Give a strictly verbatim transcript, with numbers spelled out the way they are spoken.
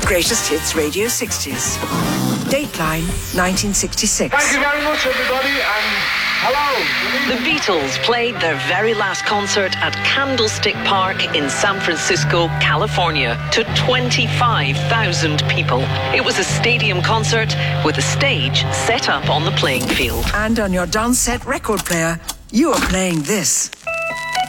Greatest Hits Radio sixties. Dateline nineteen sixty-six. Thank you very much, everybody, and hello. The Beatles played their very last concert at Candlestick Park in San Francisco, California, to twenty-five thousand people. It was a stadium concert with a stage set up on the playing field. And on your dance set record player, you are playing this.